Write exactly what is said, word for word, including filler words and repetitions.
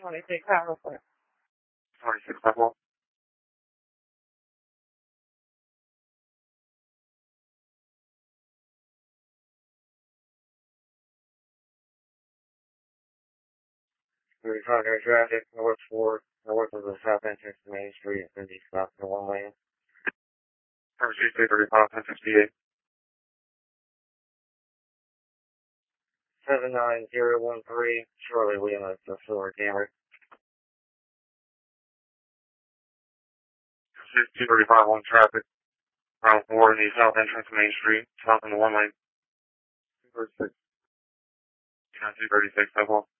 twenty-six Power Play. twenty-six Level. thirty-five air traffic, north four, north of the south entrance to Main Street, and east south to one lane. Number two two thirty-five, ten fifty-eight. seven nine zero one three, Charlie Lima, the Silver Camry. two thirty-five, one traffic, around four in the south entrance to Main Street, south in the one lane. two thirty-six. two thirty-six, Level.